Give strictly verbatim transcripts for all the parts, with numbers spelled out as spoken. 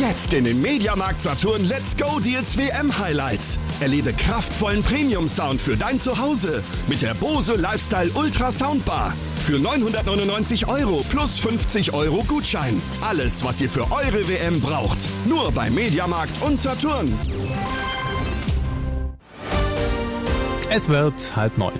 Jetzt in den Mediamarkt Saturn Let's Go Deals W M Highlights. Erlebe kraftvollen Premium-Sound für dein Zuhause mit der Bose Lifestyle Ultra Soundbar. Für neunhundertneunundneunzig Euro plus fünfzig Euro Gutschein. Alles, was ihr für eure W M braucht. Nur bei Mediamarkt und Saturn. Es wird halb neun.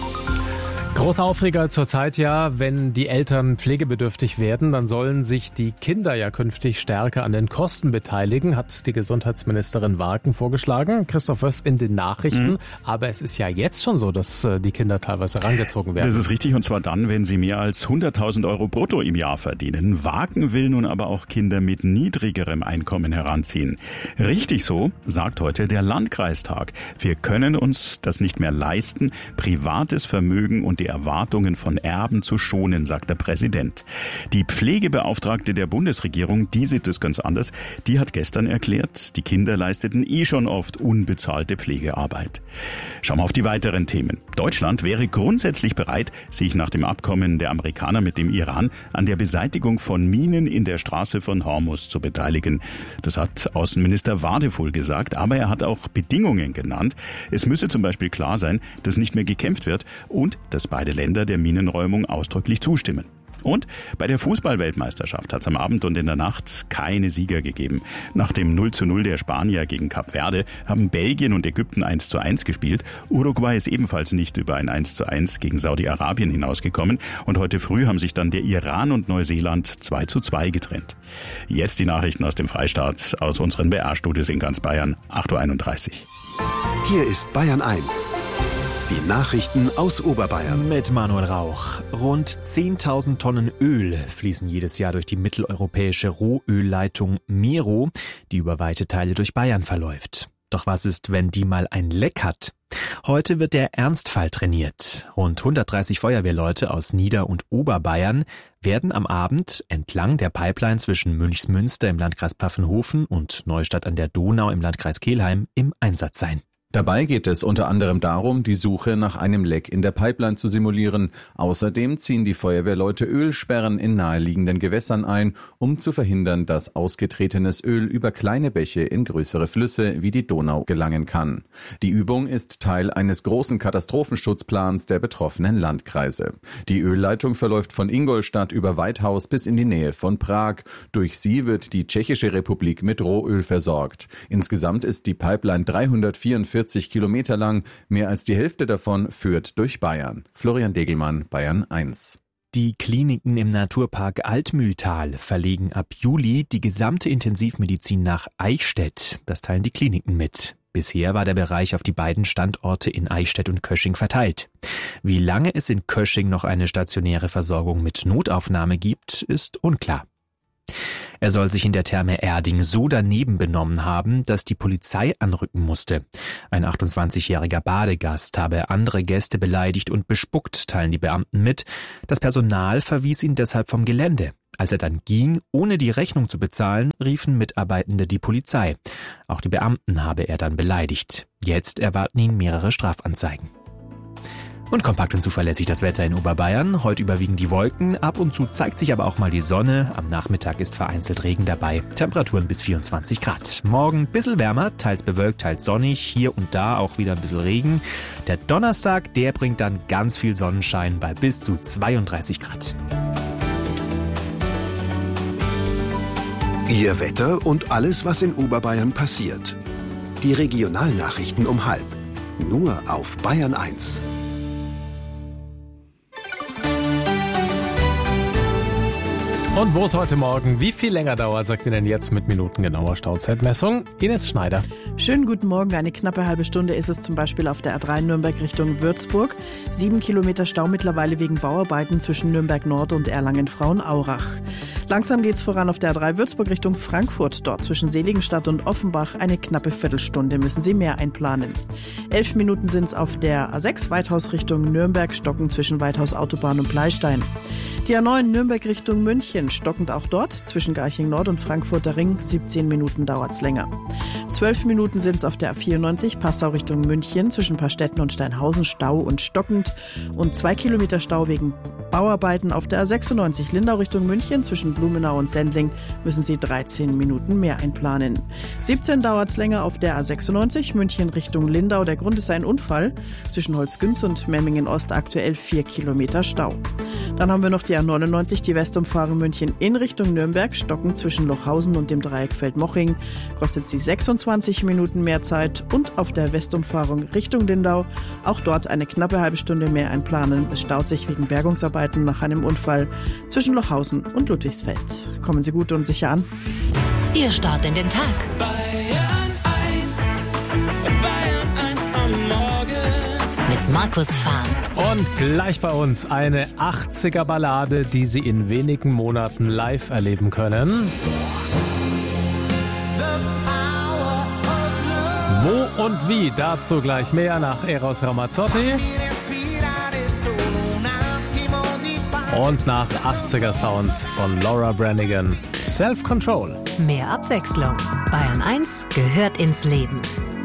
Großer Aufreger zurzeit ja, wenn die Eltern pflegebedürftig werden, dann sollen sich die Kinder ja künftig stärker an den Kosten beteiligen, hat die Gesundheitsministerin Warken vorgeschlagen. Christoph Wöst in den Nachrichten. Mhm. Aber es ist ja jetzt schon so, dass die Kinder teilweise herangezogen werden. Das ist richtig, und zwar dann, wenn sie mehr als hunderttausend Euro brutto im Jahr verdienen. Warken will nun aber auch Kinder mit niedrigerem Einkommen heranziehen. Richtig so, sagt heute der Landkreistag. Wir können uns das nicht mehr leisten, privates Vermögen und die Erwartungen von Erben zu schonen, sagt der Präsident. Die Pflegebeauftragte der Bundesregierung, die sieht es ganz anders. Die hat gestern erklärt, die Kinder leisteten eh schon oft unbezahlte Pflegearbeit. Schauen wir auf die weiteren Themen. Deutschland wäre grundsätzlich bereit, sich nach dem Abkommen der Amerikaner mit dem Iran an der Beseitigung von Minen in der Straße von Hormuz zu beteiligen. Das hat Außenminister Wadefuhl gesagt, aber er hat auch Bedingungen genannt. Es müsse zum Beispiel klar sein, dass nicht mehr gekämpft wird und dass beide Länder der Minenräumung ausdrücklich zustimmen. Und bei der Fußball-Weltmeisterschaft hat es am Abend und in der Nacht keine Sieger gegeben. Nach dem null zu null der Spanier gegen Kap Verde haben Belgien und Ägypten eins zu eins gespielt. Uruguay ist ebenfalls nicht über ein eins zu eins gegen Saudi-Arabien hinausgekommen. Und heute früh haben sich dann der Iran und Neuseeland zwei zu zwei getrennt. Jetzt die Nachrichten aus dem Freistaat, aus unseren B R-Studios in ganz Bayern, acht Uhr einunddreißig. Hier ist Bayern eins. Die Nachrichten aus Oberbayern. Mit Manuel Rauch. Rund zehntausend Tonnen Öl fließen jedes Jahr durch die mitteleuropäische Rohölleitung Mero, die über weite Teile durch Bayern verläuft. Doch was ist, wenn die mal ein Leck hat? Heute wird der Ernstfall trainiert. Rund hundertdreißig Feuerwehrleute aus Nieder- und Oberbayern werden am Abend entlang der Pipeline zwischen Münchsmünster im Landkreis Pfaffenhofen und Neustadt an der Donau im Landkreis Kelheim im Einsatz sein. Dabei geht es unter anderem darum, die Suche nach einem Leck in der Pipeline zu simulieren. Außerdem ziehen die Feuerwehrleute Ölsperren in naheliegenden Gewässern ein, um zu verhindern, dass ausgetretenes Öl über kleine Bäche in größere Flüsse wie die Donau gelangen kann. Die Übung ist Teil eines großen Katastrophenschutzplans der betroffenen Landkreise. Die Ölleitung verläuft von Ingolstadt über Weithaus bis in die Nähe von Prag. Durch sie wird die Tschechische Republik mit Rohöl versorgt. Insgesamt ist die Pipeline dreihundertvierundvierzig Kilometer lang, mehr als die Hälfte davon führt durch Bayern. Florian Degelmann, Bayern eins. Die Kliniken im Naturpark Altmühltal verlegen ab Juli die gesamte Intensivmedizin nach Eichstätt. Das teilen die Kliniken mit. Bisher war der Bereich auf die beiden Standorte in Eichstätt und Kösching verteilt. Wie lange es in Kösching noch eine stationäre Versorgung mit Notaufnahme gibt, ist unklar. Er soll sich in der Therme Erding so daneben benommen haben, dass die Polizei anrücken musste. Ein achtundzwanzigjähriger Badegast habe andere Gäste beleidigt und bespuckt, teilen die Beamten mit. Das Personal verwies ihn deshalb vom Gelände. Als er dann ging, ohne die Rechnung zu bezahlen, riefen Mitarbeitende die Polizei. Auch die Beamten habe er dann beleidigt. Jetzt erwarten ihn mehrere Strafanzeigen. Und kompakt und zuverlässig das Wetter in Oberbayern. Heute überwiegen die Wolken, ab und zu zeigt sich aber auch mal die Sonne. Am Nachmittag ist vereinzelt Regen dabei. Temperaturen bis vierundzwanzig Grad. Morgen ein bisschen wärmer, teils bewölkt, teils sonnig. Hier und da auch wieder ein bisschen Regen. Der Donnerstag, der bringt dann ganz viel Sonnenschein bei bis zu zweiunddreißig Grad. Ihr Wetter und alles, was in Oberbayern passiert. Die Regionalnachrichten um halb. Nur auf Bayern eins. Und wo es heute Morgen wie viel länger dauert, sagt ihr denn jetzt mit minutengenauer Stauzeitmessung? Ines Schneider. Schönen guten Morgen. Eine knappe halbe Stunde ist es zum Beispiel auf der A drei Nürnberg Richtung Würzburg. Sieben Kilometer Stau mittlerweile wegen Bauarbeiten zwischen Nürnberg Nord und Erlangen-Frauenaurach. Langsam geht's voran auf der A drei Würzburg Richtung Frankfurt. Dort zwischen Seligenstadt und Offenbach eine knappe Viertelstunde müssen Sie mehr einplanen. Elf Minuten sind's auf der A sechs Weithaus Richtung Nürnberg, stocken zwischen Weithaus Autobahn und Bleistein. Die A neun Nürnberg Richtung München, stockend auch dort zwischen Garching Nord und Frankfurter Ring. siebzehn Minuten dauert's länger. Zwölf Minuten sind es auf der A vierundneunzig Passau Richtung München zwischen Paarstetten und Steinhausen, Stau und stockend. Und zwei Kilometer Stau wegen Bauarbeiten auf der A sechsundneunzig Lindau Richtung München zwischen Blumenau und Sendling müssen Sie dreizehn Minuten mehr einplanen. siebzehn dauert es länger auf der A sechsundneunzig München Richtung Lindau. Der Grund ist ein Unfall zwischen Holzgünz und Memmingen Ost, aktuell vier Kilometer Stau. Dann haben wir noch die A neunundneunzig, die Westumfahrung München in Richtung Nürnberg, stocken zwischen Lochhausen und dem Dreieck Feldmoching, kostet sie sechsundzwanzig Minuten mehr Zeit. Und auf der Westumfahrung Richtung Lindau, auch dort eine knappe halbe Stunde mehr einplanen. Es staut sich wegen Bergungsarbeiten nach einem Unfall zwischen Lochhausen und Ludwigsfeld. Kommen Sie gut und sicher an. Ihr Start in den Tag. Bayern eins, Bayern eins am Morgen. Mit Markus Fahn. Und gleich bei uns eine achtziger-Ballade, die Sie in wenigen Monaten live erleben können. Wo und wie, dazu gleich mehr nach Eros Ramazzotti. Und nach achtziger-Sound von Laura Branigan. Self-Control. Mehr Abwechslung. Bayern eins gehört ins Leben.